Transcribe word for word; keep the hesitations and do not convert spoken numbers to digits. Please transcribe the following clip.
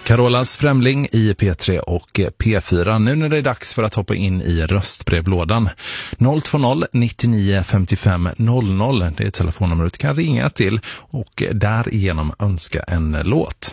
Carolas Främling i P tre och P fyra. Nu när det är dags för att hoppa in i röstbrevlådan. noll två noll nittionio femtiofem noll noll. Det är telefonnumret du kan ringa till och därigenom önska en låt.